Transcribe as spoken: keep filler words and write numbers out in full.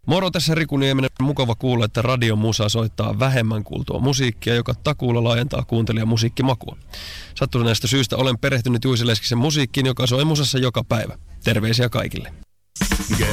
Moro, tässä Riku Nieminen. Mukava kuulla, että Radio Musa soittaa vähemmän kuultua musiikkia, joka takuulla laajentaa kuuntelijan musiikkimakua. Sattuneesta syystä olen perehtynyt Juice Leskisen musiikkiin, joka soi musassa joka päivä. Terveisiä kaikille.